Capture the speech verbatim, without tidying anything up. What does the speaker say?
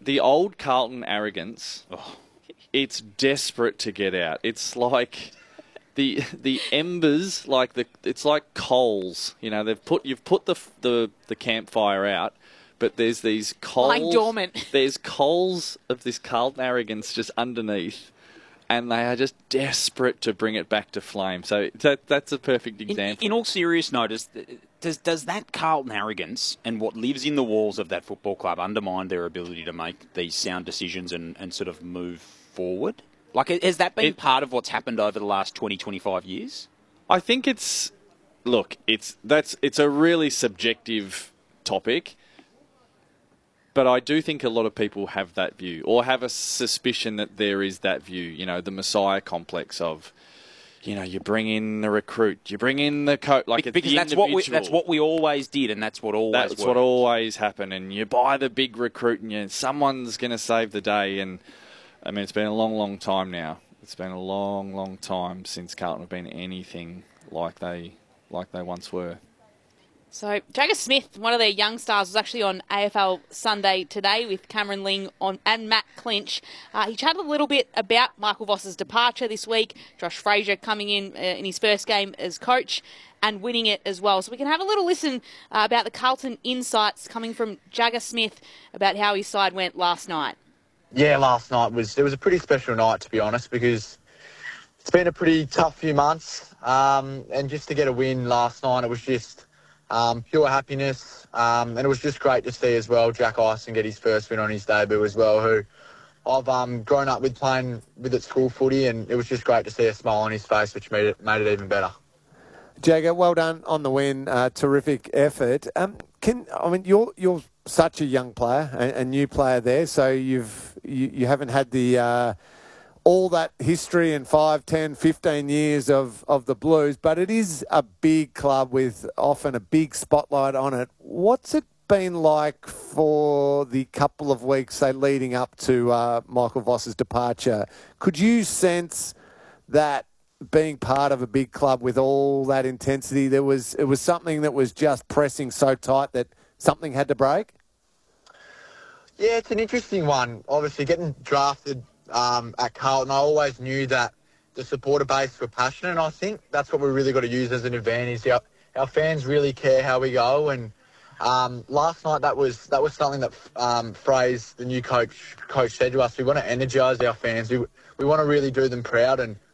the old Carlton arrogance, Oh. it's desperate to get out. It's like the the embers, like the it's like coals. You know, they've put you've put the the the campfire out, but there's these coals. Lying dormant. There's coals of this Carlton arrogance just underneath, and they are just desperate to bring it back to flame. So that that's a perfect example. In, in all serious notice, does does that Carlton arrogance and what lives in the walls of that football club undermine their ability to make these sound decisions and, and sort of move forward? Like, has that been It- part of what's happened over the last twenty, twenty-five years? I think it's look, it's that's it's a really subjective topic, but I do think a lot of people have that view or have a suspicion that there is that view. You know, the Messiah complex of, you know, you bring in the recruit, you bring in the coach, like it's Because the that's what we individual. that's what we always did, and that's what always That's worked. what always happened, and you buy the big recruit, and you, someone's going to save the day. And I mean, it's been a long, long time now. It's been a long, long time since Carlton have been anything like they like they once were. So Jagger Smith, one of their young stars, was actually on A F L Sunday today with Cameron Ling on and Matt Clinch. Uh, he chatted a little bit about Michael Voss's departure this week, Josh Frazier coming in uh, in his first game as coach and winning it as well. So we can have a little listen uh, about the Carlton insights coming from Jagger Smith about how his side went last night. Yeah, last night was it was a pretty special night, to be honest, because it's been a pretty tough few months, um, and just to get a win last night, it was just um, pure happiness, um, and it was just great to see as well Jack Ison get his first win on his debut as well, who I've um, grown up with playing with at school footy, and it was just great to see a smile on his face, which made it made it even better. Jagger, well done on the win. Uh, terrific effort. Um, can I mean you're you're such a young player, a, a new player there, so you've you, you haven't had the uh, all that history in five, ten, fifteen years of, of the Blues, but it is a big club with often a big spotlight on it. What's it been like for the couple of weeks, say, leading up to uh, Michael Voss's departure? Could you sense that being part of a big club with all that intensity, there was it was something that was just pressing so tight that something had to break? Yeah, it's an interesting one. Obviously, getting drafted um, at Carlton, I always knew that the supporter base were passionate, and I think that's what we really got to use as an advantage. Our, our fans really care how we go, and um, last night that was that was something that um, Fraze, the new coach, coach said to us. We want to energise our fans. We we want to really do them proud, and